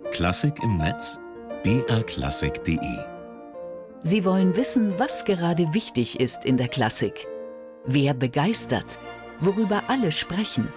Klassik im Netz? baklassik.de. Sie wollen wissen, was gerade wichtig ist in der Klassik. Wer begeistert? Worüber alle sprechen?